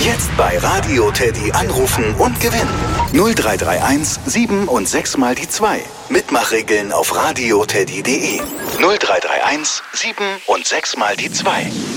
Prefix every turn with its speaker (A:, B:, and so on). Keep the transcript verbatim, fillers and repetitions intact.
A: Jetzt bei Radio Teddy anrufen und gewinnen. null drei drei eins sieben und sechs mal die zwei. Mitmachregeln auf radioteddy punkt de. null drei drei eins sieben und sechs mal die zwei.